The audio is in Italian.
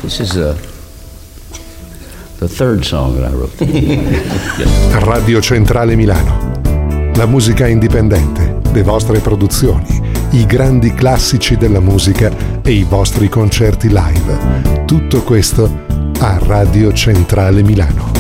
This is the third song that I wrote. Radio Centrale Milano. La musica indipendente, le vostre produzioni, i grandi classici della musica e i vostri concerti live. Tutto questo a Radio Centrale Milano.